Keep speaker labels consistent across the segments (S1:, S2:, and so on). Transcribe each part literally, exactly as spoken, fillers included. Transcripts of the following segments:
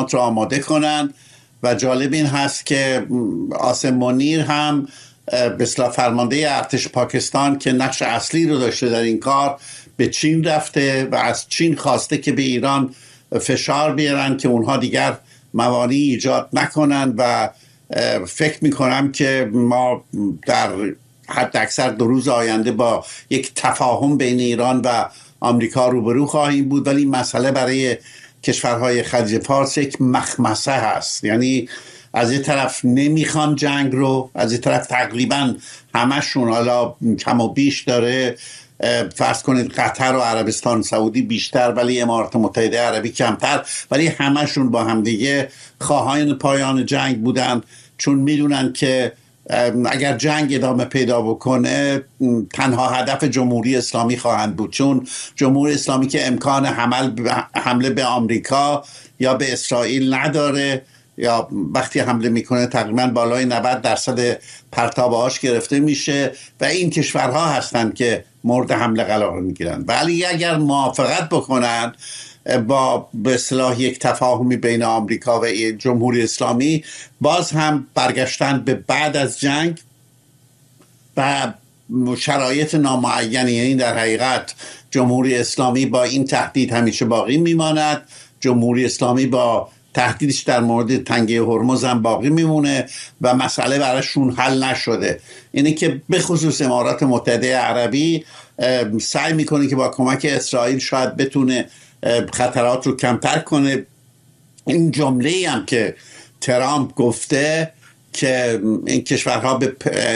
S1: مقدمات رو آماده کنن و جالب این هست که عاصم منیر هم به اصطلاح فرمانده ارتش پاکستان که نقش اصلی رو داشته در این کار به چین رفته و از چین خواسته که به ایران فشار بیارن که اونها دیگر موانعی ایجاد نکنن و فکر میکنم که ما در حد اکثر دو روز آینده با یک تفاهم بین ایران و آمریکا روبرو خواهیم بود. ولی مسئله برای کشورهای خلیج فارس یک مخمسه هست، یعنی از یه طرف نمیخوان جنگ رو، از یه طرف تقریبا همشون، حالا کم و بیش داره، فرض کنید قطر و عربستان سعودی بیشتر ولی امارات متحده عربی کمتر، ولی همشون با همدیگه خواهان پایان جنگ بودن، چون میدونن که اگر جنگ ادامه پیدا بکنه تنها هدف جمهوری اسلامی خواهند بود، چون جمهوری اسلامی که امکان حمل حمله به آمریکا یا به اسرائیل نداره، یا وقتی حمله میکنه تقریبا بالای نود درصد پرتابهاش گرفته میشه و این کشورها هستند که مورد حمله قرار میگیرن. ولی اگر موافقت بکنن با به اصطلاح یک تفاهمی بین آمریکا و جمهوری اسلامی، باز هم برگشتن به بعد از جنگ و شرایط نامعینی، یعنی در حقیقت جمهوری اسلامی با این تهدید همیشه باقی میماند، جمهوری اسلامی با تهدیدش در مورد تنگه هرمز هم باقی میمونه و مسئله براشون حل نشده. اینه که به خصوص امارات متحده عربی سعی میکنه که با کمک اسرائیل شاید بتونه خطرات رو کمتر کنه. این جمله هم که ترامپ گفته که این کشورها به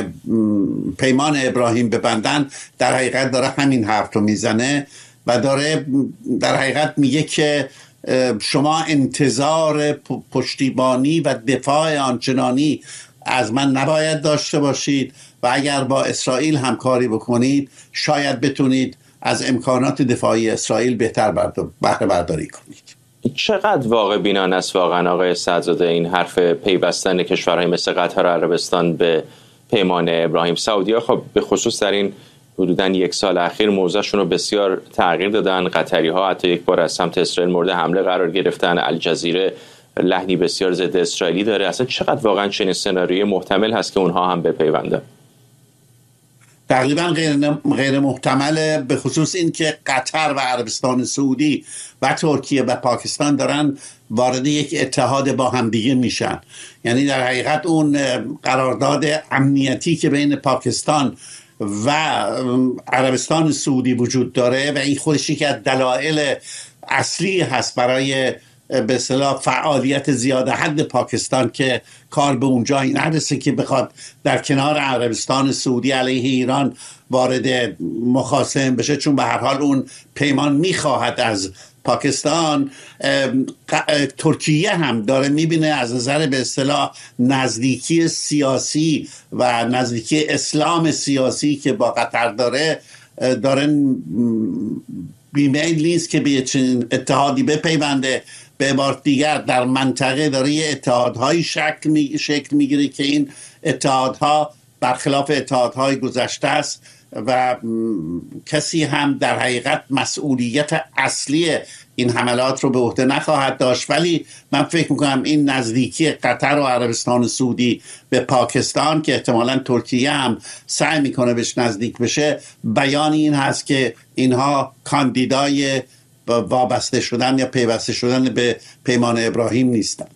S1: پیمان ابراهیم ببندن، در حقیقت داره همین حرف رو میزنه و داره در حقیقت میگه که شما انتظار پشتیبانی و دفاع آنچنانی از من نباید داشته باشید و اگر با اسرائیل همکاری بکنید شاید بتونید از امکانات دفاعی اسرائیل بهتر بهره برداری کنید.
S2: چقدر واقع بینانه است واقعا آقای سعدزاده این حرف پیوستن کشورهای مثل قطر و عربستان به پیمان ابراهیم؟ سعودی‌ها خب به خصوص در این حدوداً یک سال اخیر موضعشون رو بسیار تغییر دادن. قطری‌ها حتی یک بار از سمت اسرائیل مورد حمله قرار گرفتن. الجزیره لحنی بسیار ضد اسرائیلی داره. اصلا چقدر واقعا چنین سناریویی محتمل هست که اونها هم بپیوندن؟
S1: تقریبا غیر غیر محتمله، به خصوص این که قطر و عربستان سعودی و ترکیه و پاکستان دارن وارد یک اتحاد با همدیگه میشن. یعنی در حقیقت اون قرارداد امنیتی که بین پاکستان و عربستان سعودی وجود داره و این خودش یک از دلایل اصلی هست برای به اصطلاح فعالیت زیاد حد پاکستان که کار به اونجایی نرسه که بخواد در کنار عربستان سعودی علیه ایران وارد مخاصم بشه، چون به هر حال اون پیمان میخواهد از پاکستان. ترکیه هم داره میبینه از نظر به اصطلاح نزدیکی سیاسی و نزدیکی اسلام سیاسی که با قطر داره، داره بیمیل نیست که به چنین اتحادی بپیونده. به عبارت دیگر در منطقه داره یه اتحادهایی شکل می شکل میگیره که این اتحادها برخلاف اتحادهای گذشته است و کسی هم در حقیقت مسئولیت اصلی این حملات رو به عهده نخواهد داشت. ولی من فکر میکنم این نزدیکی قطر و عربستان سعودی به پاکستان که احتمالاً ترکیه هم سعی میکنه بهش نزدیک بشه، بیان این هست که اینها کاندیدای وابسته شدن یا پیوسته شدن به پیمان ابراهیم نیستند.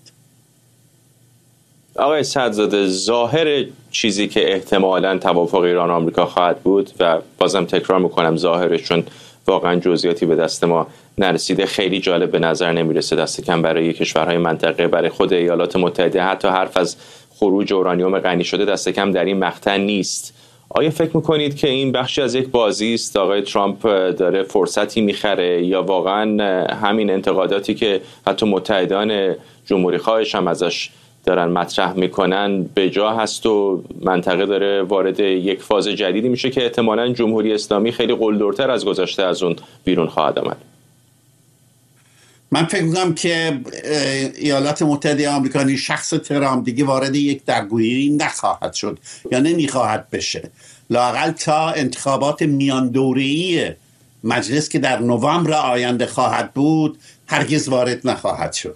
S2: آقای سعدزاده، ظاهر چیزی که احتمالاً توافق ایران و آمریکا خواهد بود، و بازم تکرار میکنم ظاهرش چون واقعا جزئیاتی به دست ما نرسیده، خیلی جالب به نظر نمیرسه، دست کم برای کشورهای منطقه، برای خود ایالات متحده حتی حرف از خروج اورانیوم غنی شده دست کم در این مقطع نیست. آیا فکر میکنید که این بخشی از یک بازی است، آقای ترامپ داره فرصتی میخره، یا واقعا همین انتقاداتی که حتی متحدان جمهوری خواهش هم ازش دارن مطرح میکنن به جا هست و منطقه داره وارد یک فاز جدیدی میشه که احتمالاً جمهوری اسلامی خیلی قلدرتر از گذشته از اون بیرون خواهد آمد؟
S1: من فکر میکنم که ایالات متحده آمریکا، شخص ترامپ دیگه وارد یک درگیری نخواهد شد یا نمیخواهد بشه، لااقل تا انتخابات میان دوره‌ای مجلس که در نوامبر آینده خواهد بود هرگز وارد نخواهد شد.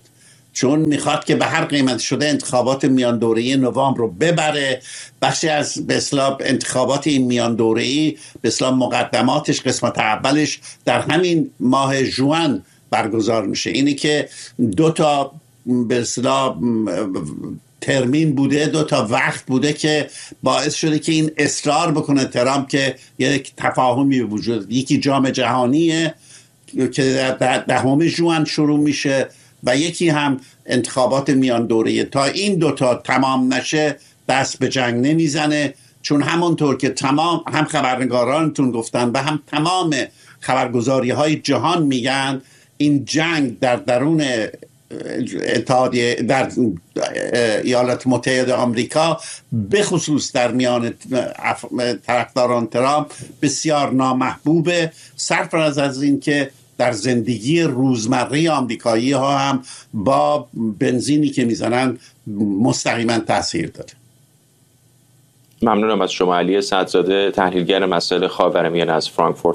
S1: چون میخواد که به هر قیمت شده انتخابات میان دوره‌ای نوامبر رو ببره. بخشی از به اصطلاح انتخابات این میان دوره‌ای به اصطلاح مقدماتش قسمت اولش در همین ماه ژوئن برگزار میشه. اینی که دو تا به اصطلاح ترمین بوده، دو تا وقت بوده که باعث شده که این اصرار بکنه ترامپ که یک تفاهمی وجود، یکی جام جهانیه که در دهم ژوئن شروع میشه و یکی هم انتخابات میان دوره‌ای. تا این دوتا تمام نشه دست به جنگ نمیزنه، چون همونطور که تمام هم خبرنگارانتون گفتن و هم تمام خبرگزاری های جهان میگن این جنگ در درون اتحادیه در ایالات متحده آمریکا به خصوص در میان طرفداران ترامپ بسیار نامحبوبه، سرفراز از این که در زندگی روزمره آمریکایی ها هم با بنزینی که میزنن مستقیما تاثیر داره.
S2: ممنونم از شما علی صدرزاده، تحلیلگر مسائل خاورمیانه از فرانکفورت.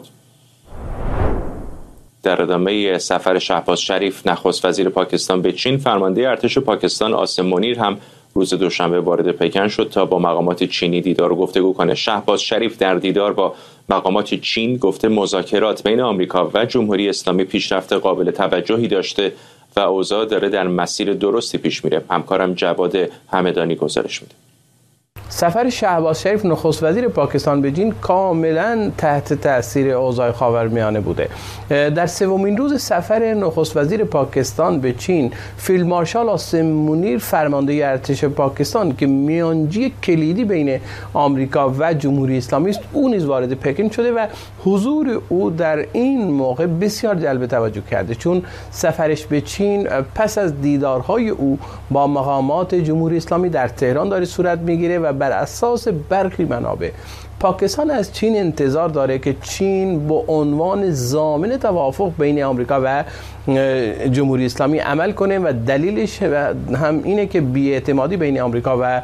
S2: در ادامه سفر شهباز شریف نخست وزیر پاکستان به چین، فرمانده ارتش پاکستان آسم منیر هم روز دوشنبه وارد پکن شد تا با مقامات چینی دیدار و گفتگو کنه. شهباز شریف در دیدار با مقامات چین گفته مذاکرات بین آمریکا و جمهوری اسلامی پیشرفت قابل توجهی داشته و اوضاع داره در مسیر درستی پیش میره. همکارم جواد همدانی گزارش میده.
S3: سفر شهباز شریف نخست وزیر پاکستان به چین کاملا تحت تاثیر اوضاع خاورمیانه بوده. در سومین روز سفر نخست وزیر پاکستان به چین، فیلد مارشال آسم منیر فرمانده ارتش پاکستان که میانجی کلیدی بین آمریکا و جمهوری اسلامی است، او نیز وارد پکن شده و حضور او در این موقع بسیار جلب توجه کرده، چون سفرش به چین پس از دیدارهای او با مقامات جمهوری اسلامی در تهران داره صورت میگیره و بر اساس برخی منابع پاکستان از چین انتظار داره که چین با عنوان ضامن توافق بین آمریکا و جمهوری اسلامی عمل کنه و دلیلش هم اینه که بی‌اعتمادی بین آمریکا و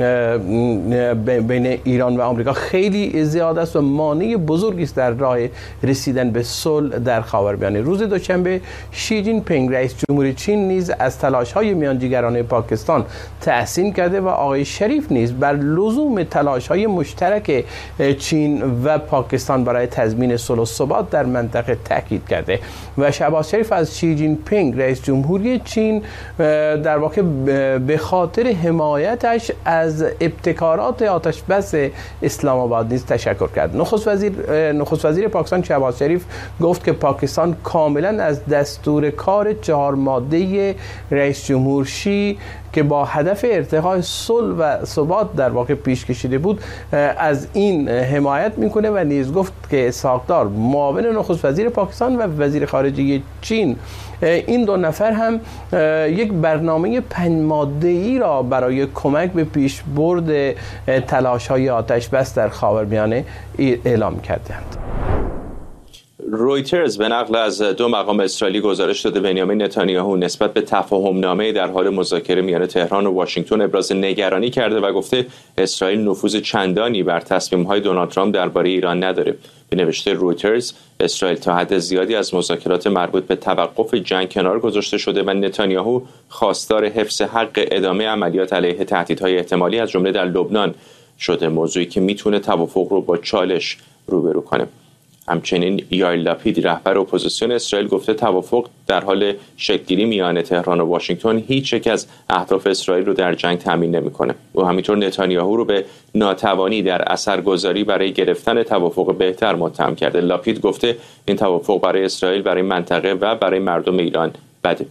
S3: بین ایران و آمریکا خیلی زیاد است و مانع بزرگی است در راه رسیدن به صلح در خاورمیانه. روز دوشنبه شی جین پینگ رئیس جمهوری چین نیز از تلاش‌های میانجیگرانه پاکستان تحسین کرده و آقای شریف نیز بر لزوم تلاش‌های مشترک چین و پاکستان برای تضمین صلح و ثبات در منطقه تاکید کرده و شهباز شریف از شی جین پینگ رئیس جمهوری چین در واقع به خاطر حمایتش از ابتکارات آتش بس اسلام آباد نیز تشکر کرد. نخست وزیر نخست وزیر پاکستان شهباز شریف گفت که پاکستان کاملا از دستور کار چهار ماده رئیس جمهور شی که با هدف ارتقاء صلح و ثبات در واقع پیش کشیده بود از این حمایت میکنه و نیز گفت که اسحاق دار معاون نخست وزیر پاکستان و وزیر خارجه چین این دو نفر هم یک برنامه پنج ماده‌ای را برای کمک به پیشبرد تلاش‌های آتش بس در خاورمیانه اعلام کردند.
S2: رویترز به نقل از دو مقام اسرائیلی گزارش داده بنیامین نتانیاهو نسبت به تفاهم‌نامه در حال مذاکره میان تهران و واشنگتن ابراز نگرانی کرده و گفته اسرائیل نفوذ چندانی بر تصمیم‌های دونالد ترامپ درباره ایران نداره. به نوشته رویترز، اسرائیل تا حد زیادی از مذاکرات مربوط به توقف جنگ کنار گذاشته شده و نتانیاهو خواستار حفظ حق ادامه عملیات علیه تهدیدهای احتمالی از جمله در لبنان شده، موضوعی که میتونه توافق رو با چالش روبرو کنه. همچنین یائیر لاپید رهبر اپوزیسیون اسرائیل گفته توافق در حال شکل‌گیری میان تهران و واشنگتن هیچ یک از اهداف اسرائیل رو در جنگ تامین نمی‌کنه. او همینطور نتانیاهو رو به ناتوانی در اثرگذاری برای گرفتن توافق بهتر متهم کرده. لاپید گفته این توافق برای اسرائیل، برای منطقه و برای مردم ایران بده.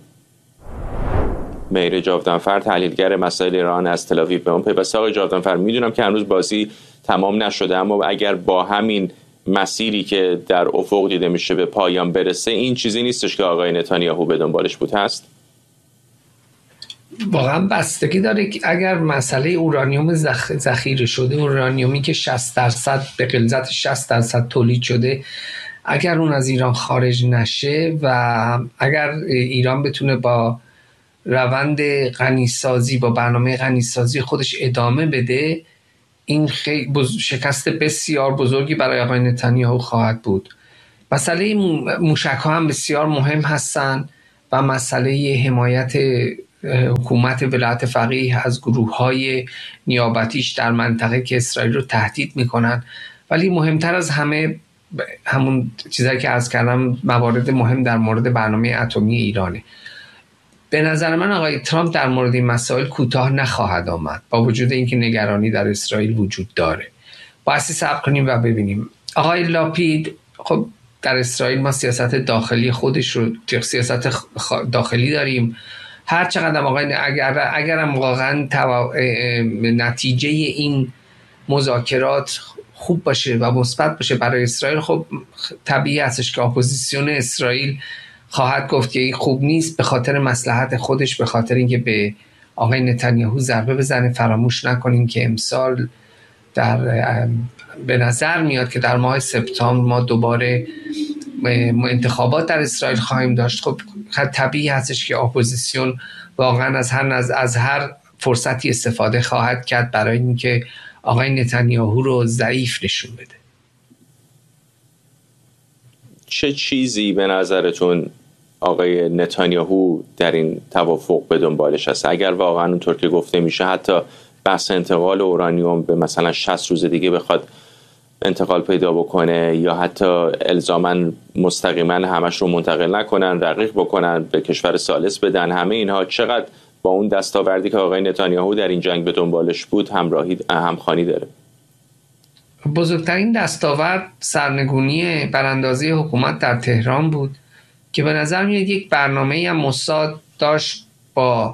S2: مهر جاودانفر، تحلیلگر مسائل ایران از تل‌آویو به اون پیوسته. آقای جاودانفر، میدونم که هنوز بازی تمام نشده، اما اگر با همین مسیری که در افق دیده میشه به پایان برسه، این چیزی نیستش که آقای نتانیاهو به دنبالش بود هست؟
S4: واقعا بستگی داره که اگر مسئله اورانیوم ذخیره شده، اورانیومی که شصت درصد به غلظت شصت درصد تولید شده، اگر اون از ایران خارج نشه و اگر ایران بتونه با روند غنیسازی، با برنامه غنیسازی خودش ادامه بده، این خیلی شکست بسیار بزرگی برای آقای نتانیاهو خواهد بود. مسئله موشک ها هم بسیار مهم هستن و مسئله حمایت حکومت ولایت فقیه از گروه‌های نیابتیش در منطقه که اسرائیل رو تهدید میکنن. ولی مهمتر از همه همون چیزایی که عرض کردم، موارد مهم در مورد برنامه اتمی ایرانه. به نظر من آقای ترامپ در مورد این مسائل کوتاه نخواهد آمد، با وجود اینکه نگرانی در اسرائیل وجود داره. باید صبر کنیم و ببینیم. آقای لاپید، خب در اسرائیل ما سیاست داخلی خودش رو سیاست داخلی داریم. هر چقدر آقای اگر اگرم واقعا تو... نتیجه این مذاکرات خوب باشه و مثبت باشه برای اسرائیل، خب طبیعی هستش که اپوزیسیون اسرائیل خواهد گفت که این خوب نیست، به خاطر مصلحت خودش، به خاطر اینکه به آقای نتانیاهو ضربه بزنه. فراموش نکنیم که امسال در به نظر میاد که در ماه سپتامبر ما دوباره انتخابات در اسرائیل خواهیم داشت. خب طبیعی هستش که اپوزیسیون واقعا از هر از هر فرصتی استفاده خواهد کرد برای اینکه آقای نتانیاهو رو ضعیف نشون بده.
S2: چه چیزی به نظرتون آقای نتانیاهو در این توافق به دنبالش هست؟ اگر واقعا اونطور که گفته میشه حتی بحث انتقال اورانیوم به مثلا شصت روز دیگه بخواد انتقال پیدا بکنه، یا حتی الزاماً مستقیما همش رو منتقل نکنن، رقیق بکنن، به کشور ثالث بدن، همه اینها چقدر با اون دستاوردی که آقای نتانیاهو در این جنگ به دنبالش بود همراهی همخوانی داره؟
S4: بزرگترین دستاورد سرنگونی براندازی حکومت در تهران بود که به نظر میاد یک برنامه‌ای هم موساد داشت با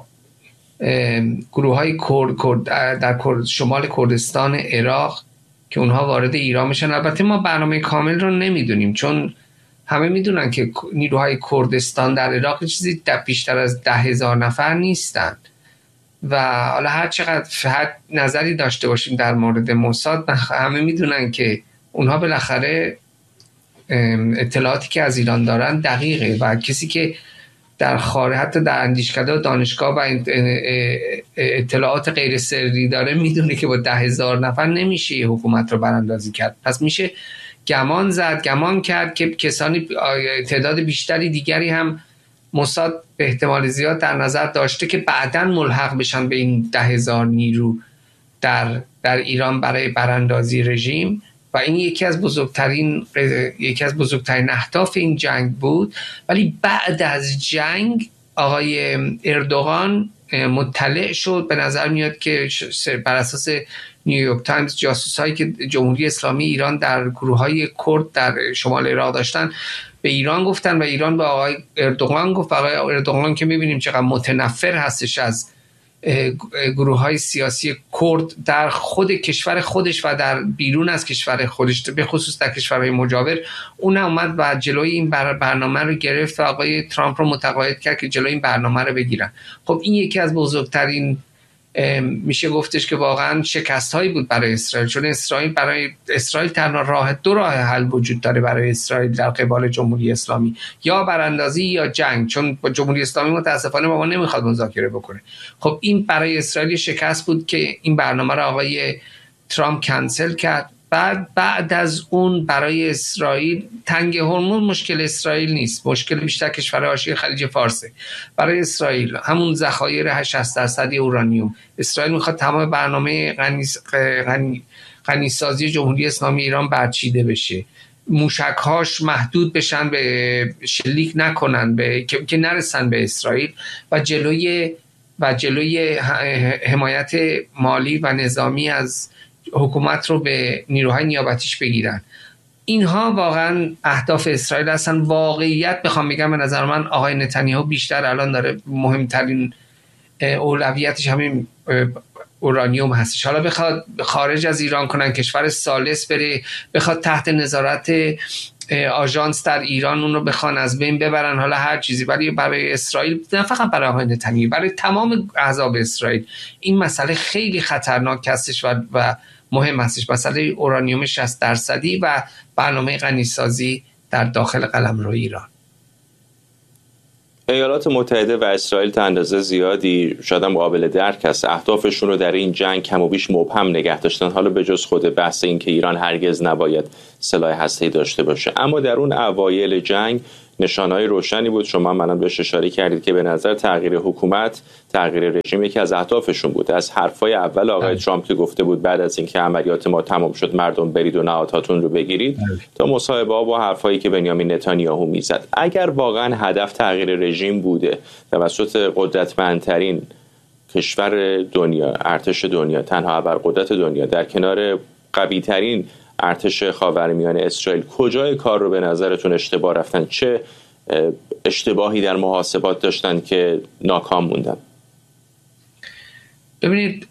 S4: گروه‌های کرد کرد در کرد شمال کردستان عراق که اونها وارد ایران میشن. البته ما برنامه کامل رو نمیدونیم، چون همه میدونن که نیروهای کردستان در عراق چیزی بیشتر از ده هزار نفر نیستند و حالا هر چقدر هر نظری داشته باشیم در مورد موساد، همه میدونن که اونها بالاخره اطلاعاتی که از ایران دارن دقیقه و کسی که در خارج حتی در اندیشکده و دانشگاه و اطلاعات غیر سری داره میدونه که با ده هزار نفر نمیشه یه حکومت رو براندازی کرد. پس میشه گمان زد، گمان کرد که کسانی تعداد بیشتری دیگری هم موساد به احتمال زیاد در نظر داشته که بعداً ملحق بشن به این ده هزار نیرو در در ایران برای براندازی رژیم. و این یکی از بزرگترین یکی از بزرگترین اهداف این جنگ بود. ولی بعد از جنگ آقای اردوغان مطلع شد، به نظر میاد که بر اساس نیویورک تایمز جاسوسایی که جمهوری اسلامی ایران در گروه‌های کرد در شمال عراق داشتن به ایران گفتن و ایران به آقای اردوغان گفت. آقای اردوغان که می‌بینیم چقدر متنفر هستش از گروه‌های سیاسی کرد در خود کشور خودش و در بیرون از کشور خودش، به خصوص در کشورهای مجاور، اون اومد و جلوی این برنامه رو گرفت و آقای ترامپ رو متقاعد کرد که جلوی این برنامه رو بگیرن. خب این یکی از بزرگترین میشه گفتش که واقعا شکست هایی بود برای اسرائیل، چون اسرائیل برای اسرائیل تنها راه دو راه حل وجود داره برای اسرائیل در قبال جمهوری اسلامی، یا براندازی یا جنگ، چون با جمهوری اسلامی متاسفانه با ما نمیخواد مذاکره بکنه. خب این برای اسرائیل شکست بود که این برنامه رو آقای ترامپ کنسل کرد. بعد بعد از اون برای اسرائیل تنگ هرمز مشکل اسرائیل نیست، مشکل بیشتر کشورهای حاشیه خلیج فارسه. برای اسرائیل همون ذخایر شصت درصدی اورانیوم، اسرائیل میخواد تمام برنامه غنیسازی غنی، غنی جمهوری اسلامی ایران برچیده بشه، موشک‌هاش محدود بشن، به شلیک نکنن، به که نرسن به اسرائیل و جلوی و جلوی حمایت مالی و نظامی از حکومت رو به نیروهای نیابتیش بگیرن. اینها واقعا اهداف اسرائیل هستن. واقعیت بخوام بگم به نظر من آقای نتانیاهو بیشتر الان داره مهمترین اولویتش همین اورانیوم هستش. حالا بخواد خارج از ایران کنن، کشور ثالث بره، بخواد تحت نظارت آژانس در ایران اون رو بخوان از بین ببرن، حالا هر چیزی، ولی برای اسرائیل، نه فقط برای آقای نتانیاهو، برای تمام احزاب اسرائیل این مسئله خیلی خطرناک هستش و, و مهم هستش. مسئله اورانیوم شصت درصدی و برنامه غنیسازی در داخل قلمرو ایران.
S2: ایالات متحده و اسرائیل تا اندازه زیادی شاید هم قابل درک است اهدافشون رو در این جنگ کم و بیش مبهم نگه داشتن، حالا به جز خود بحث این که ایران هرگز نباید سلاح هسته‌ای داشته باشه. اما در اون اوایل جنگ نشانه‌های روشنی بود. شما منم بهش اشاره کردید که به نظر تغییر حکومت، تغییر رژیم یکی از اهدافشون بود. از حرفای اول آقای ام. ترامپ که گفته بود بعد از اینکه عملیات ما تمام شد مردم برید و نهادهاتون رو بگیرید، ام. تا مصاحبه‌ها با حرفایی که بنیامین نتانیاهو میزد. اگر واقعا هدف تغییر رژیم بوده توسط قدرتمندترین کشور دنیا، ارتش دنیا، تنها ابرقدرت دنیا در کنار قوی‌ترین ارتش خاورمیانه اسرائیل، کجای کار رو به نظرتون اشتباه رفتن؟ چه اشتباهی در محاسبات داشتن که ناکام موندن؟
S4: ببینید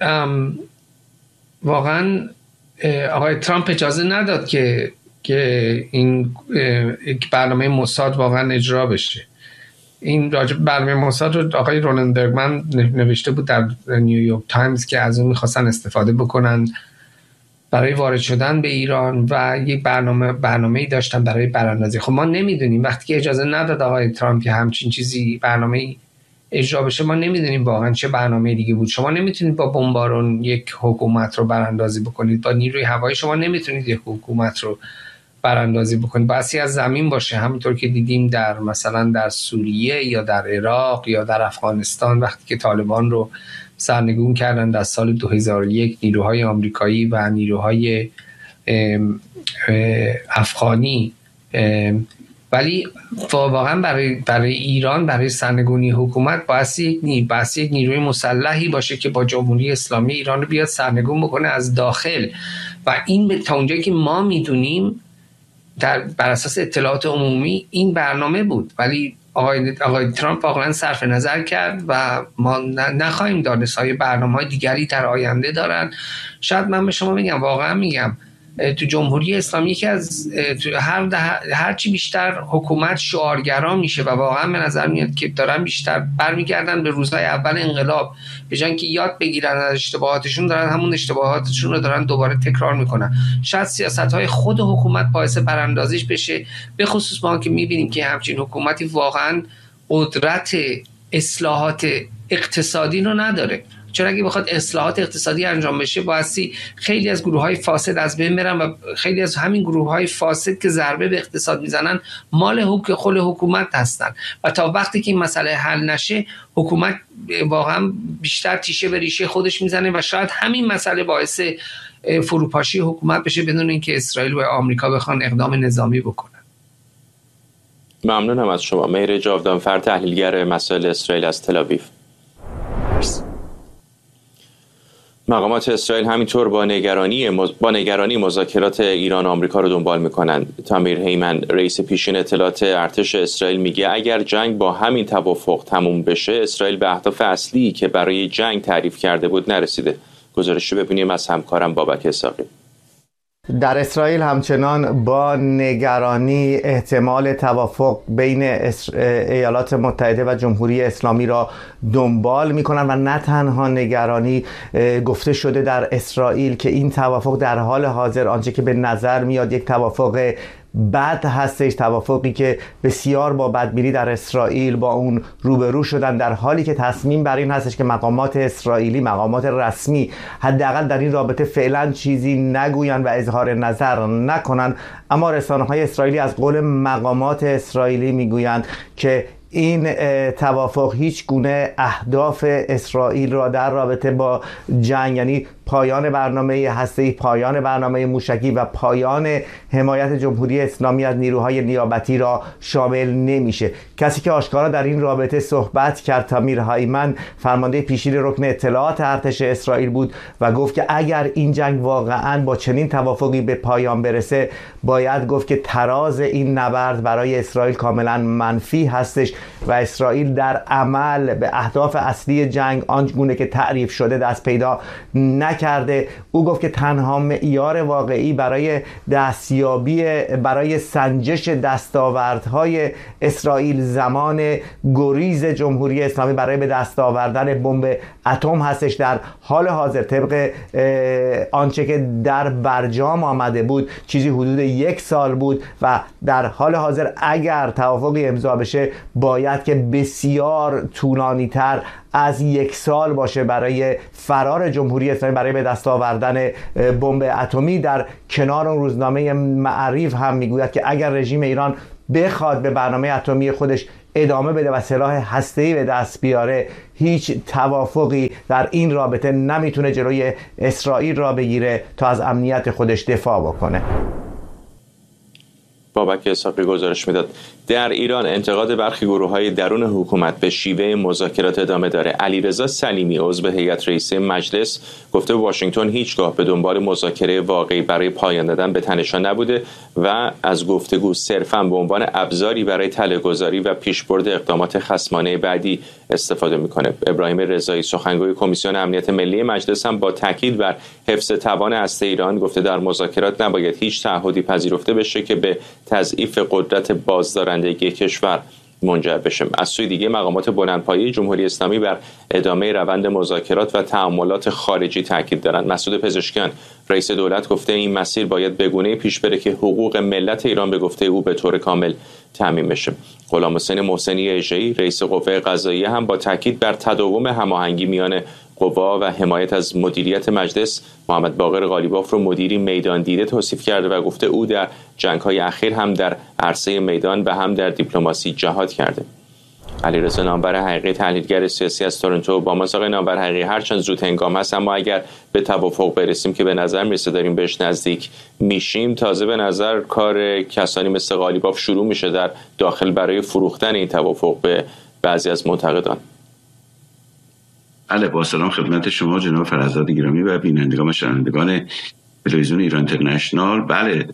S4: واقعا آقای ترامپ اجازه نداد که که این برنامه موساد واقعا اجرا بشه. این راجع برنامه موساد رو آقای رولند برگمن نوشته بود در نیویورک تایمز که از اون می‌خواستن استفاده بکنن برای وارد شدن به ایران و یک برنامه برنامه‌ای داشتن برای براندازی. خب ما نمیدونیم، وقتی که اجازه نداد آقای ترامپ که همچین چیزی برنامه‌ای اجرا بشه، ما نمیدونیم واقعا چه برنامه دیگه بود. شما نمیتونید با بمبارون یک حکومت رو براندازی بکنید، با نیروی هوایی شما نمیتونید یک حکومت رو براندازی بکنید. بحثی از زمین باشه، همونطور که دیدیم در مثلا در سوریه یا در عراق یا در افغانستان وقتی که طالبان رو سرنگون کردن در سال دو هزار و یک نیروهای آمریکایی و نیروهای افغانی. ولی واقعا برای برای ایران، برای سرنگونی حکومت باعث یک باعث یک نیروی مسلحی باشه که با جمهوری اسلامی ایران رو بیاد سرنگون بکنه از داخل. و این تا اونجایی که ما میدونیم در بر اساس اطلاعات عمومی این برنامه بود، ولی آقای, آقای ترامپ واقعا صرف نظر کرد و ما نخواهیم دانست های برنامه‌های دیگری در آینده دارن. شاید من به شما میگم، واقعا میگم، تو جمهوری اسلامی که از هر هر چی بیشتر حکومت شعارگرا میشه و واقعا به نظر میاد که دارن بیشتر برمیگردن به روزهای اول انقلاب، به جای اینکه یاد بگیرن از اشتباهاتشون دارن همون اشتباهاتشون رو دارن دوباره تکرار میکنن. شاید سیاست‌های خود حکومت باعث براندازیش بشه، به خصوص ما که میبینیم که همچین حکومتی واقعا قدرت اصلاحات اقتصادی رو نداره. چرا اگه بخواد اصلاحات اقتصادی انجام بشه باعثی خیلی از گروه‌های فاسد از بین برن و خیلی از همین گروه‌های فاسد که ضربه به اقتصاد میزنن مال حقوق خود حکومت هستن و تا وقتی که این مسئله حل نشه حکومت واقعا بیشتر تیشه به ریشه خودش میزنه و شاید همین مسئله باعث فروپاشی حکومت بشه بدون اینکه اسرائیل و آمریکا بخوان اقدام نظامی بکنن.
S2: ممنونم از شما. مهر جاودانفر، تحلیلگر مسائل اسرائیل از تل‌آویو. مقامات اسرائیل همینطور با نگرانی با نگرانی مذاکرات ایران و آمریکا رو دنبال میکنن. تامیر هیمن، رئیس پیشین اطلاعات ارتش اسرائیل، میگه اگر جنگ با همین توافق تموم بشه، اسرائیل به اهداف اصلی که برای جنگ تعریف کرده بود نرسیده. گزارشی ببینیم از همکارم بابک اسحاقی.
S5: در اسرائیل همچنان با نگرانی احتمال توافق بین ایالات متحده و جمهوری اسلامی را دنبال می‌کنند و نه تنها نگرانی، گفته شده در اسرائیل که این توافق در حال حاضر آنچه که به نظر میاد یک توافق بد هستش، توافقی که بسیار با بدبینی در اسرائیل با اون روبرو شدن، در حالی که تصمیم بر این هستش که مقامات اسرائیلی، مقامات رسمی حداقل در این رابطه فعلا چیزی نگوین و اظهار نظر نکنن. اما رسانه‌های اسرائیلی از قول مقامات اسرائیلی میگویند که این توافق هیچ گونه اهداف اسرائیل را در رابطه با جنگ، یعنی پایان برنامه هسته‌ای، پایان برنامه موشکی و پایان حمایت جمهوری اسلامی از نیروهای نیابتی را شامل نمیشه. کسی که آشکارا در این رابطه صحبت کرد تامیر هایمن، فرمانده پیشین رکن اطلاعات ارتش اسرائیل بود و گفت که اگر این جنگ واقعا با چنین توافقی به پایان برسه، باید گفت که تراز این نبرد برای اسرائیل کاملا منفی هستش و اسرائیل در عمل به اهداف اصلی جنگ آنگونه که تعریف شده دست پیدا نکرده. او گفت که تنها معیار واقعی برای دستیابی برای سنجش دستاوردهای اسرائیل زمان گریز جمهوری اسلامی برای به دست آوردن بمب اتم هستش. در حال حاضر طبق آنچه که در برجام آمده بود چیزی حدود یک سال بود و در حال حاضر اگر توافقی امضا بشه باید که بسیار طولانی تر از یک سال باشه برای فرار جمهوری اسلامی برای به دست آوردن بمب اتمی. در کنار اون روزنامه معریف هم میگوید که اگر رژیم ایران بخواد به برنامه اتمی خودش ادامه بده و سلاح هسته‌ای به دست بیاره، هیچ توافقی در این رابطه نمیتونه جلوی اسرائیل را بگیره تا از امنیت خودش دفاع بکنه.
S2: بابک اسحاقی گزارش میداد. در ایران انتقاد برخی گروه‌های درون حکومت به شیوه مذاکرات ادامه داره. علیرضا سلیمی عضو هیئت رئیسه مجلس گفته واشنگتن هیچگاه به دنبال مذاکره واقعی برای پایان دادن به تنش‌ها نبوده و از گفتگو صرفاً به عنوان ابزاری برای تله‌گذاری و پیشبرد اقدامات خصمانه بعدی استفاده میکنه. ابراهیم رضایی سخنگوی کمیسیون امنیت ملی مجلس هم با تاکید بر حفظ توان هسته ایران گفته در مذاکرات نباید هیچ تعهدی پذیرفته بشه که به تضعیف قدرت بازدارندگی کشور منجر بشه. از سوی دیگه مقامات بلندپایه جمهوری اسلامی بر ادامه روند مذاکرات و تعاملات خارجی تاکید دارند. مسعود پزشکیان رئیس دولت گفته این مسیر باید به گونه‌ای پیش بره که حقوق ملت ایران به گفته او به طور کامل تامین بشه. غلام حسین محسنی اژه‌ای رئیس قوه قضاییه هم با تاکید بر تداوم هماهنگی میان قوا و حمایت از مدیریت مجلس محمد باقر قالیباف رو مدیری میدان دیده توصیف کرده و گفته او در جنگ‌های اخیر هم در عرصه میدان و هم در دیپلماسی جهاد کرده. علیرضا نامور حقیقی تحلیلگر سیاسی از تورنتو با ما. آقای نامور حقیقی هرچند زود هنگام هست اما اگر به توافق برسیم که به نظر میرسه داریم بهش نزدیک میشیم، تازه به نظر کار کسانی مثل قالیباف شروع میشه در داخل برای فروختن این توافق به بعضی از منتقدان.
S6: بله، با سلام خدمت شما جناب فرزاد گرامی و بینندگان و شنوندگان تلویزیون ایران اینترنشنال. بله،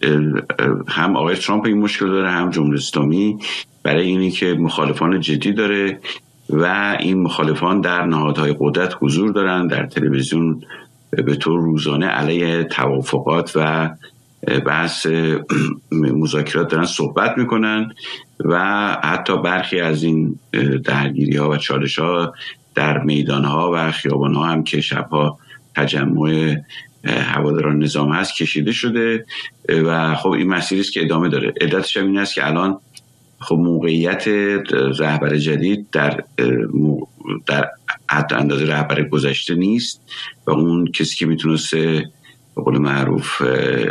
S6: هم آقای ترامپ این مشکل داره هم جمهوری اسلامی، برای اینی که مخالفان جدی داره و این مخالفان در نهادهای قدرت حضور دارن، در تلویزیون به طور روزانه علیه توافقات و بحث مذاکرات دارن صحبت میکنن و حتی برخی از این درگیری ها و چالش ها در میدان ها و خیابان ها هم که شبها تجمع هواداران نظام هست کشیده شده و خب این مسیری است که ادامه داره. علتش هم این است که الان خب موقعیت رهبر جدید در در حتی اندازه رهبر گذشته نیست و اون کسی که میتونسته به قول معروف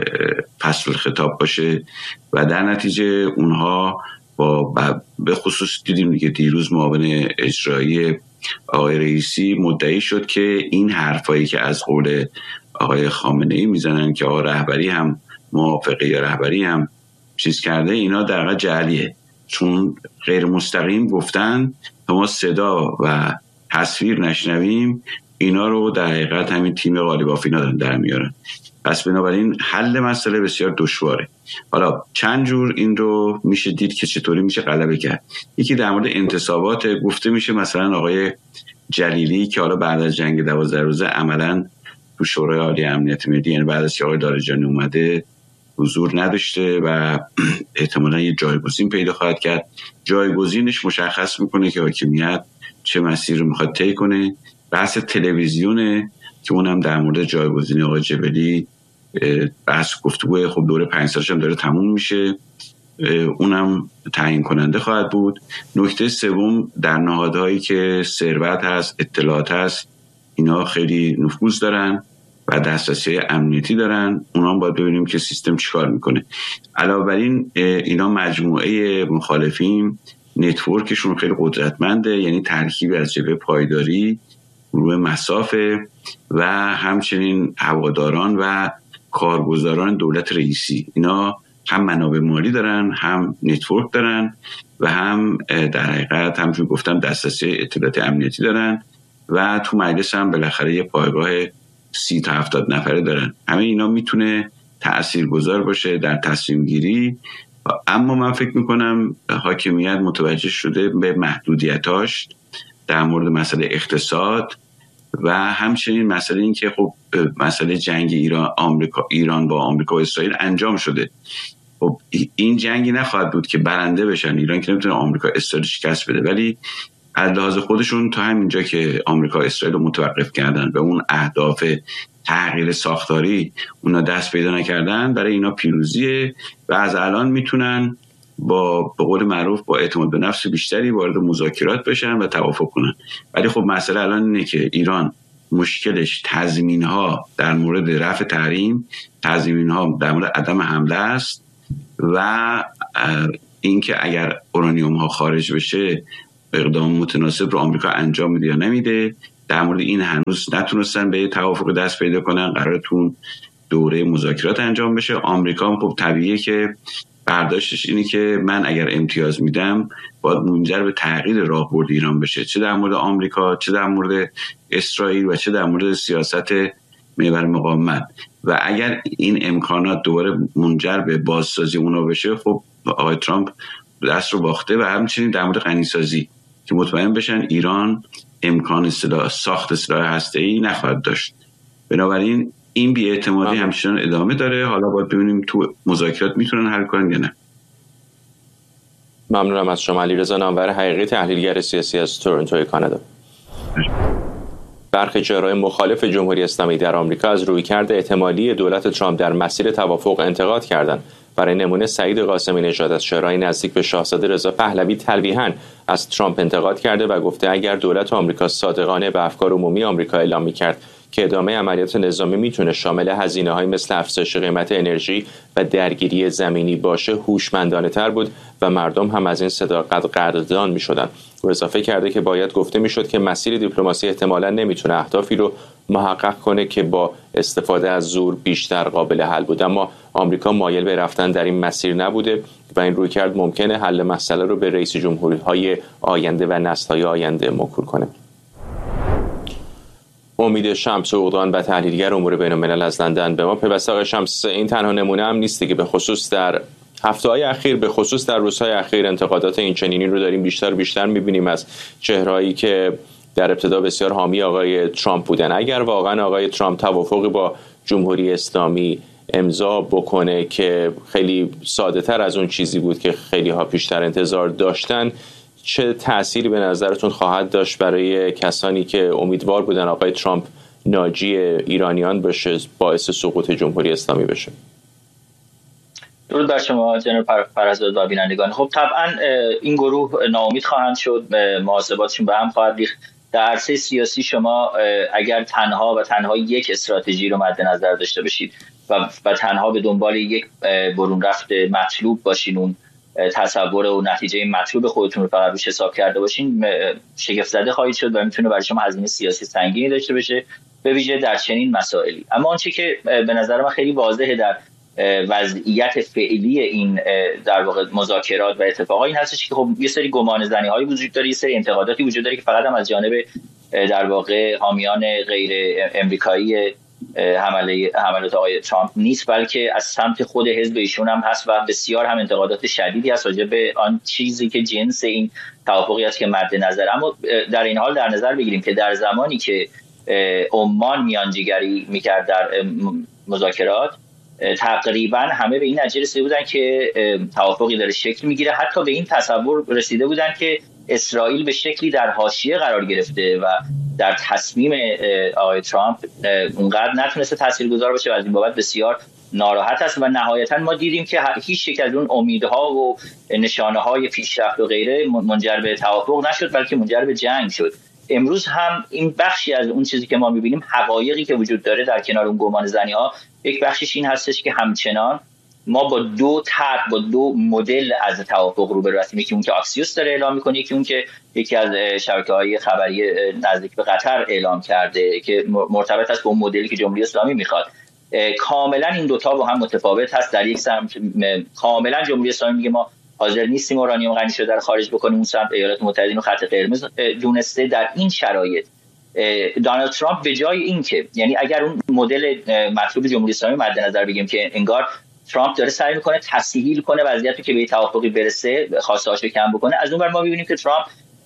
S6: فصل خطاب باشه و در نتیجه اونها با به خصوص دیدیم دیگه دیروز معاون اجرایی آقای رئیسی مدعی شد که این حرفایی که از قول آقای خامنه‌ای میزنن که آقا رهبری هم موافقه یا رهبری هم چیز کرده، اینا در واقع جعلیه، چون غیر مستقیم گفتن تا ما صدا و تصویر نشنویم. اینا رو در حقیقت همین تیم قالیباف اینا دارن در میارن. پس بنابراین حل مسئله بسیار دشواره. حالا چند جور این رو میشه دید که چطوری میشه غلبه کرد. یکی در مورد انتصابات گفته میشه، مثلا آقای جلیلی که حالا بعد از جنگ دوازده روزه عملاً تو شورای عالی امنیت ملی، یعنی بعد از که آقای دارجانی اومده، حضور نداشته و احتمالاً یه جایگزین پیدا خواهد کرد. جایگزینش مشخص میکنه که حاکمیت چه مسیر رو میخواد طی کنه. بحث تلویزیونه که اونم در مورد جایگزین آقای جبلی بحث گفتگوه، خب دوره پنج سالش هم داره تموم میشه، اونم تعیین کننده خواهد بود. نکته سوم در نهادهایی که ثروت هست، اطلاعات هست، اینا خیلی نفوذ دارن و دسترسی امنیتی دارن، اونا هم باید ببینیم که سیستم چیکار میکنه. علاوه بر این اینا مجموعه مخالفین نتورکشون خیلی قدرتمنده، یعنی ترکیب از جبهه پایداری، گروه مسافه و همچنین هواداران و کارگزاران دولت رئیسی. اینا هم منابع مالی دارن، هم نتورک دارن و هم در حقیقت همچون گفتم دسترسی اطلاعات امنیتی دارن و تو مجلس هم بالاخره یه پایگاه سی تا هفتاد نفره دارن. همه اینا میتونه تاثیرگذار باشه در تصمیم گیری، اما من فکر میکنم حاکمیت متوجه شده به محدودیتاش در مورد مسئله اقتصاد و همچنین مسئله این که خب مسئله جنگ ایران آمریکا ایران با آمریکا و اسرائیل انجام شده. خب این جنگی نخواهد بود که برنده بشن، ایران که نمیتونه آمریکا اسرائیل شکست بده، ولی از لحاظ خودشون تا همینجا که آمریکا اسرائیل رو متوقف کردن و اون اهداف تغییر ساختاری اونا دست پیدا نکردن، برای اینا پیروزیه و از الان میتونن با به قول معروف با اعتماد به نفس بیشتری وارد مذاکرات بشن و توافق کنن. ولی خب مسئله الان اینه که ایران مشکلش تضمین‌ها در مورد رفع تحریم، تضمین‌ها در مورد عدم حمله است و اینکه اگر اورانیوم ها خارج بشه اقدام متناسب رو آمریکا انجام میده یا نمیده. در مورد این هنوز نتونستن به توافق دست پیدا کنن. قرارتون دوره مذاکرات انجام بشه. آمریکا هم خب طبیعیه که برداشتش اینه که من اگر امتیاز میدم باید منجر به تغییر راهبرد ایران بشه، چه در مورد آمریکا، چه در مورد اسرائیل و چه در مورد سیاست محور مقاومت. و اگر این امکانات دوباره منجر به بازسازی اونا بشه، خب آقای ترامپ دست رو باخته. و همچنین در مورد غنیسازی که مطمئن بشن ایران امکان سلاح ساخت سلاح هسته‌ای نخواهد داشت. بنابراین این بی‌اعتمادی همچنان ادامه داره. حالا باید ببینیم تو مذاکرات میتونن حل کنن یا نه.
S2: ممنونم از شما علیرضا نامور حقیقی، تحلیلگر سیاسی از تورنتو کانادا. برخی چهره‌های مخالف جمهوری اسلامی در آمریکا از رویکرد احتمالی دولت ترامپ در مسیر توافق انتقاد کردند. برای نمونه سعید قاسمی نژاد از چهره‌های نزدیک به شاهزاده رضا پهلوی تلویحاً از ترامپ انتقاد کرده و گفته اگر دولت آمریکا صادقانه به افکار عمومی آمریکا اعلام می‌کرد که ادامه عملیات نظامی میتونه شامل هزینه‌های مثل افزایش قیمت انرژی و درگیری زمینی باشه، هوشمندانه‌تر بود و مردم هم از این صداقت قدردان می‌شدن. او اضافه کرده که باید گفته میشد که مسیر دیپلماسی احتمالاً نمیتونه اهدافی رو محقق کنه که با استفاده از زور بیشتر قابل حل بود، اما آمریکا مایل به رفتن در این مسیر نبوده و این رویکرد ممکنه حل مسئله رو به رئیس جمهوری‌های آینده و نسل‌های آینده موکول کنه. امید شمس عقدان و تحلیلگر امور بین‌الملل از لندن به ما پیوسته. آقای شمس، این تنها نمونه هم نیست که به خصوص در هفته‌های اخیر، به خصوص در روزهای اخیر انتقادات این چنینی رو داریم بیشتر بیشتر می‌بینیم از چهرهایی که در ابتدا بسیار حامی آقای ترامپ بودن. اگر واقعا آقای ترامپ توافقی با جمهوری اسلامی امضا بکنه که خیلی ساده‌تر از اون چیزی بود که خیلی ها پیشتر انتظار داشتن، چه تأثیری به نظرتون خواهد داشت برای کسانی که امیدوار بودن آقای ترامپ ناجی ایرانیان بشه، باعث سقوط جمهوری اسلامی بشه؟
S7: درود بر شما جناب فرزاد و بینندگان. خب طبعا این گروه ناامید خواهند شد، محاسباتشون به هم خواهد ریخت. در عرصه سیاسی شما اگر تنها و تنها یک استراتژی رو مد نظر داشته باشید و, و تنها به دنبال یک برون رفت مطلوب باشین، اون تصور و نتیجه مطلوب خودتون رو فقط روش حساب کرده باشین، شگفت زده خواهید شد و میتونه برای شما هزینه سیاسی سنگینی داشته باشه، به ویژه در چنین مسائلی. اما آنچه که به نظر من خیلی واضحه در وضعیت فعلی این در واقع مذاکرات و اتفاقات این هستش که خب یه سری گمان زنی هایی وجود داره، یه سری انتقاداتی وجود داره که فقط هم از جانب در واقع حامیان غیر امریکایی حمله حملات آقای ترامپ نیست، بلکه از سمت خود حزب ایشون هم هست و بسیار هم انتقادات شدیدی هست راجع به آن چیزی که جنس این توافقی است که مد نظر. اما در این حال در نظر بگیریم که در زمانی که عمان میانجیگری میکرد در مذاکرات، تقریبا همه به این نتیجه رسیده بودن که توافقی داره شکل میگیره. حتی به این تصور رسیده بودن که اسرائیل به شکلی در حاشیه قرار گرفته و در تصمیم آقای ترامپ اونقدر نتونسته تاثیرگذار باشه و از این بابت بسیار ناراحت است. و نهایتا ما دیدیم که هیچ یک از اون امیدها و نشانه‌های پیشرفت و غیره منجر به توافق نشد، بلکه منجر به جنگ شد. امروز هم این بخشی از اون چیزی که ما می‌بینیم، حقایقی که وجود داره در کنار اون گمان زنی‌ها، یک بخشش این هستش که همچنان ما با دو طرح، با دو مدل از توافق روبرو هستیم. یکی اون که آکسیوس داره اعلام میکنه، یکی اون که یکی از شبکه‌های خبری نزدیک به قطر اعلام کرده که مرتبط است با اون مدلی که جمهوری اسلامی میخواد. کاملا این دوتا با هم متفاوت هست. در یک سمت کاملا جمهوری اسلامی میگه ما حاضر نیستیم اورانیوم غنی شده رو خارج بکنیم، اون سمت ایالات متحده رو خط قرمز دونسته. در این شرایط دونالد ترامپ به جای اینکه، یعنی اگر اون مدل مطلوب جمهوری اسلامی مد نظر بگیم که انگار ترامپ داره سعی میکنه تسهیل کنه وضعیتی که به توافقی برسه، خواسته‌هاشو کم بکنه، از اون ور ما می‌بینیم که ترامپ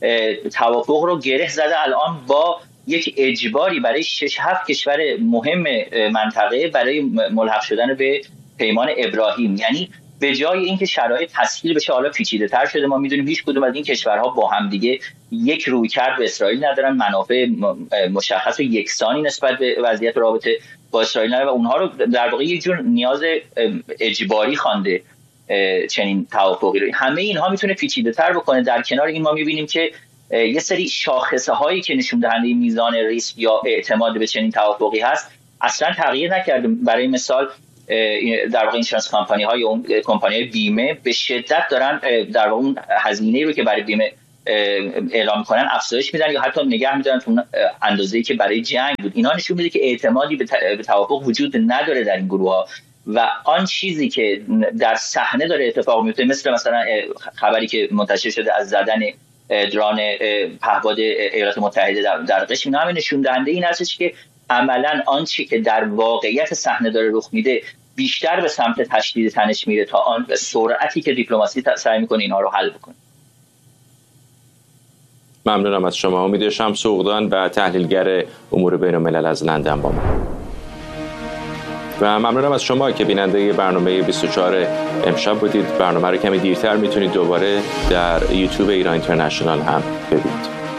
S7: توافق رو گره زده الان با یک اجباری برای شش هفت کشور مهم منطقه برای ملحق شدن به پیمان ابراهیم. یعنی به جای اینکه شرایط تسهیل بشه، حالا پیچیده‌تر شده. ما می‌دونیم هیچ کدوم از این کشورها با هم دیگه یک رویکرد به اسرائیل ندارن، منافع مشخص و یکسانی نسبت به وضعیت رابطه با اسرائیل ندارن و اونها رو در واقع یک جور نیاز اجباری خوانده چنین توافقی رو. همه اینها میتونه پیچیده‌تر بکنه. در کنار این ما می‌بینیم که یه سری شاخصه هایی که نشون دهنده میزان ریسک یا اعتماد به چنین توافقی هست اصلا تغییر نکرده. برای مثال در واقع اینشورنس کمپانی های اون کمپانی های بیمه به شدت دارن در واقع اون هزینه‌ای رو که برای بیمه اعلام میکنن افزایش میدن یا حتی نگه میدارن تو اندازه‌ای که برای جنگ بود. اینا نشون میده که اعتمادی به توافق وجود نداره در این گروه ها و آن چیزی که در صحنه داره اتفاق میفته، مثل مثلا خبری که منتشر شده از زدن درون پهپاد ایالات متحده در قشم، اینا همین نشون دهنده این هستش که عملاً آنچه که در واقعیت صحنه داره رخ میده بیشتر به سمت تشدید تنش میره تا آن سرعتی که دیپلماسی سعی میکنه اینها رو حل بکنه.
S2: ممنونم از شما. امید شمس اوغدان و تحلیلگر امور بین الملل از لندن با ما. و ممنونم از شما که بیننده برنامه بیست و چهار امشب بودید. برنامه رو کمی دیرتر میتونید دوباره در یوتیوب ایران اینترنشنال هم ببینید.